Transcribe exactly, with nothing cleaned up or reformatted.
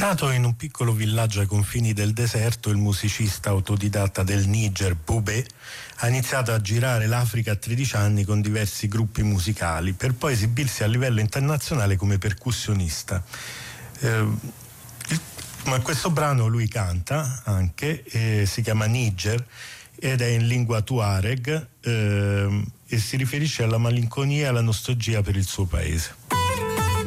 Nato in un piccolo villaggio ai confini del deserto, il musicista autodidatta del Niger, Boubé, ha iniziato a girare l'Africa a tredici anni con diversi gruppi musicali, per poi esibirsi a livello internazionale come percussionista. Eh, il, ma questo brano lui canta anche, eh, si chiama Niger ed è in lingua Tuareg eh, e si riferisce alla malinconia e alla nostalgia per il suo paese.